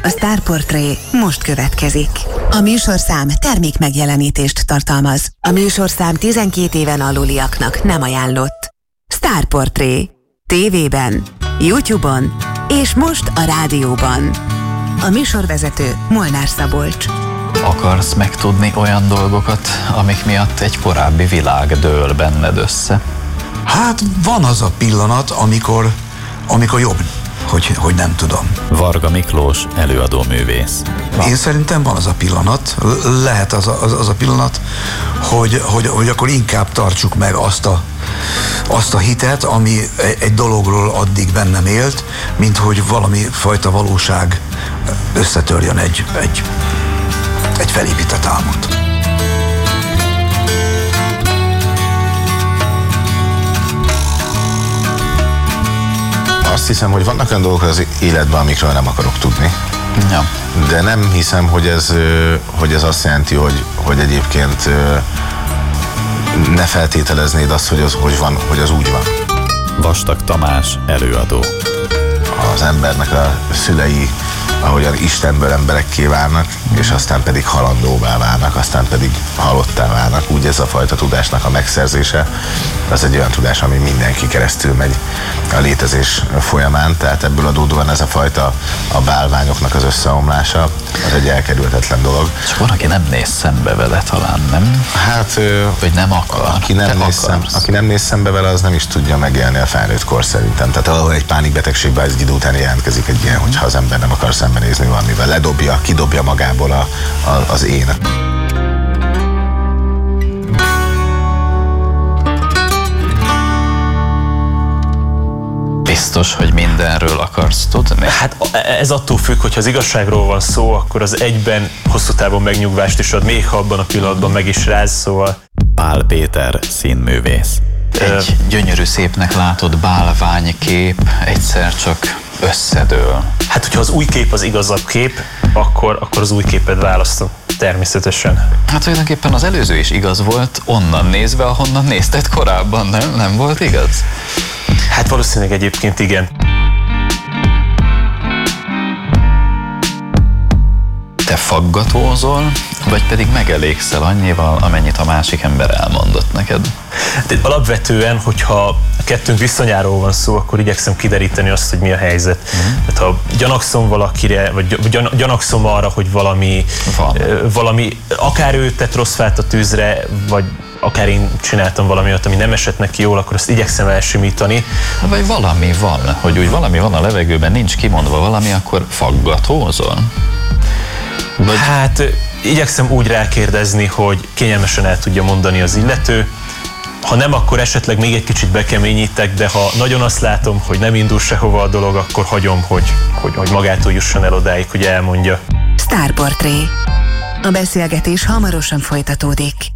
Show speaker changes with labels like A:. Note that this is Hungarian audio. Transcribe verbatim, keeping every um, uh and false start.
A: A Star Portré most következik. A műsorszám termék megjelenítést tartalmaz. A műsorszám tizenkét éven aluliaknak nem ajánlott. Star Portré. Tévében, YouTube-on és most a rádióban. A műsorvezető Molnár Szabolcs.
B: Akarsz megtudni olyan dolgokat, amik miatt egy korábbi világ dől benned össze?
C: Hát van az a pillanat, amikor, amikor jobb, hogy, hogy nem tudom.
B: Varga Miklós, előadóművész.
C: Én szerintem van az a pillanat, lehet az a, az, az a pillanat, hogy, hogy, hogy akkor inkább tartsuk meg azt a, azt a hitet, ami egy dologról addig bennem élt, mint hogy valami fajta valóság összetörjön egy, egy, egy felépített álmot.
D: Azt hiszem, hogy vannak olyan dolgok az életben, amikről nem akarok tudni.
B: Ja.
D: De nem hiszem, hogy ez, hogy ez azt jelenti, hogy, hogy egyébként ne feltételeznéd azt, hogy az, hogy van, hogy az úgy van.
B: Vastag Tamás, előadó.
D: Az embernek a szülei, ahogyan Istenből emberekké válnak, és aztán pedig halandóvá válnak, aztán pedig halottá válnak. Úgy ez a fajta tudásnak a megszerzése, az egy olyan tudás, ami mindenki keresztül megy a létezés folyamán, tehát ebből adódóan ez a fajta a bálványoknak az összeomlása, az egy elkerülhetetlen dolog.
B: És van, aki nem néz szembe vele talán, nem?
D: Hát,
B: vagy nem akar.
D: Aki nem, néz szem, aki nem néz szembe vele, az nem is tudja megélni a felnőtt kor szerintem. Tehát valahol egy pánikbetegségben egy idő után jelentkezik egy ilyen, hogyha az ember nem akar szembenézni valamivel, ledobja, kidobja magából a, a, az én.
B: Biztos, hogy mindenről akarsz tudni?
E: Hát ez attól függ, hogy ha az igazságról van szó, akkor az egyben hosszú távon megnyugvást is ad, még ha abban a pillanatban meg is ráz, szóval...
B: Pál Péter, színművész. Egy gyönyörű szépnek látott bálványkép egyszer csak összedől.
E: Hát, hogyha az új kép az igazabb kép, akkor, akkor az új képet választom. Természetesen.
B: Hát tulajdonképpen az előző is igaz volt, onnan nézve, ahonnan nézted korábban, nem? Nem volt igaz?
E: Hát valószínűleg egyébként igen.
B: Te faggatózol, vagy pedig megelégszel annyival, amennyit a másik ember elmondott neked?
E: De alapvetően, hogyha a kettőnk viszonyáról van szó, akkor igyekszem kideríteni azt, hogy mi a helyzet. Mm. Tehát ha gyanakszom valakire, vagy gyan, gyanakszom arra, hogy valami, valami, akár ő tett rossz fát a tűzre, vagy akár én csináltam valami olyat, ami nem esett neki jól, akkor azt igyekszem elsimítani.
B: Vagy valami van, hogy úgy valami van a levegőben, nincs kimondva valami, akkor faggatózol?
E: Vagy... Hát igyekszem úgy rákérdezni, hogy kényelmesen el tudja mondani az illető. Ha nem, akkor esetleg még egy kicsit bekeményítek, de ha nagyon azt látom, hogy nem indul sehova a dolog, akkor hagyom, hogy, hogy, hogy magától jusson el odáig, hogy elmondja.
A: Star Portré. A beszélgetés hamarosan folytatódik.